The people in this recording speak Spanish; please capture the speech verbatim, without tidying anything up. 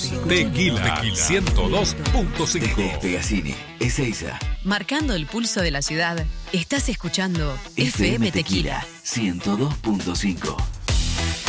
Tequila, Tequila ciento dos punto cinco. Desde Pegasini, Ezeiza. Marcando el pulso de la ciudad, estás escuchando F M Tequila ciento dos punto cinco.